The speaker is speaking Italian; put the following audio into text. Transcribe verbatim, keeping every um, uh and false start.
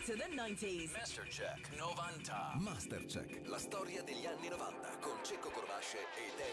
to the nineties. Mastercheck novanta. Mastercheck, la storia degli anni novanta con Cecco Corvasce e Dan